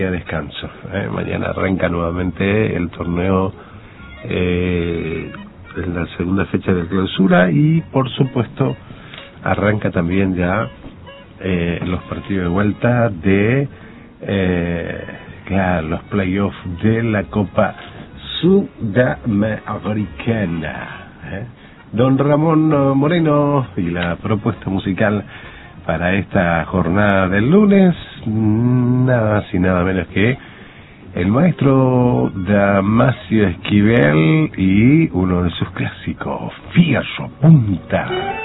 descanso. Mañana arranca nuevamente el torneo en la segunda fecha de clausura y por supuesto arranca también ya los partidos de vuelta de los playoffs de la Copa Sudamericana. Don Ramón Moreno y la propuesta musical para esta jornada del lunes, nada más y nada menos que el maestro Damasio Esquivel y uno de sus clásicos, Fierro Punta.